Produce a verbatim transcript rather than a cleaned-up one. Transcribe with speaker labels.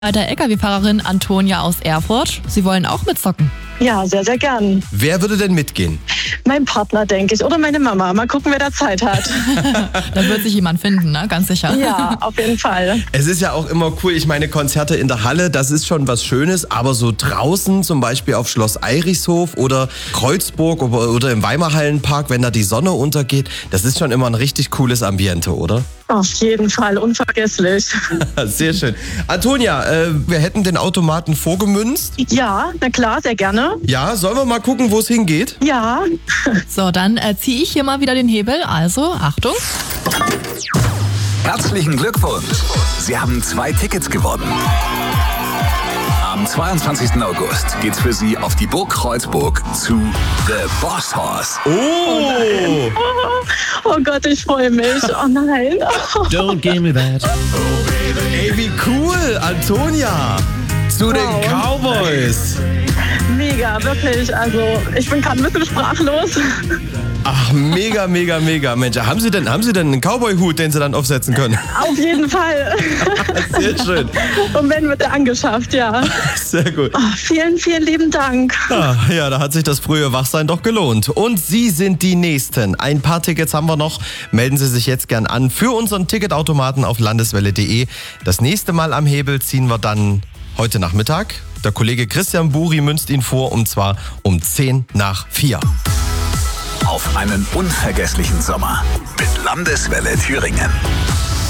Speaker 1: Bei der L K W-Fahrerin Antonia aus Erfurt. Sie wollen auch mitzocken.
Speaker 2: Ja, sehr, sehr gern.
Speaker 3: Wer würde denn mitgehen?
Speaker 2: Mein Partner, denke ich. Oder meine Mama. Mal gucken, wer da Zeit hat.
Speaker 1: Da wird sich jemand finden, ne? Ganz sicher.
Speaker 2: Ja, auf jeden Fall.
Speaker 3: Es ist ja auch immer cool, ich meine, Konzerte in der Halle, das ist schon was Schönes, aber so draußen, zum Beispiel auf Schloss Eirichshof oder Kreuzburg oder, oder im Weimarhallenpark, wenn da die Sonne untergeht, das ist schon immer ein richtig cooles Ambiente, oder?
Speaker 2: Auf jeden Fall, unvergesslich.
Speaker 3: Sehr schön. Antonia, äh, wir hätten den Automaten vorgemünzt.
Speaker 2: Ja, na klar, sehr gerne.
Speaker 3: Ja, sollen wir mal gucken, wo es hingeht?
Speaker 2: Ja.
Speaker 1: So, dann äh, ziehe ich hier mal wieder den Hebel. Also, Achtung.
Speaker 4: Herzlichen Glückwunsch! Sie haben zwei Tickets gewonnen. Am zweiundzwanzigsten August geht's für Sie auf die Burg Kreuzburg zu The Boss Horse.
Speaker 3: Oh!
Speaker 2: Oh Gott, ich freue mich. Oh nein.
Speaker 5: Don't give me that.
Speaker 3: Ey, wie cool, Antonia! Zu
Speaker 2: Wow.
Speaker 3: den Cowboys!
Speaker 2: Mega, wirklich. Also, ich bin gerade ein bisschen sprachlos.
Speaker 3: Ach, mega, mega, mega. Mensch, haben Sie denn, haben Sie denn einen Cowboy-Hut, den Sie dann aufsetzen können?
Speaker 2: Auf jeden Fall.
Speaker 3: Sehr schön.
Speaker 2: Und wenn, wird er angeschafft, ja.
Speaker 3: Sehr gut.
Speaker 2: Oh, vielen, vielen lieben Dank.
Speaker 3: Ah, ja, da hat sich das frühe Wachsein doch gelohnt. Und Sie sind die Nächsten. Ein paar Tickets haben wir noch. Melden Sie sich jetzt gern an für unseren Ticketautomaten auf landeswelle punkt de. Das nächste Mal am Hebel ziehen wir dann heute Nachmittag. Der Kollege Christian Buri münzt ihn vor, und zwar um zehn nach vier.
Speaker 4: Auf einen unvergesslichen Sommer mit Landeswelle Thüringen.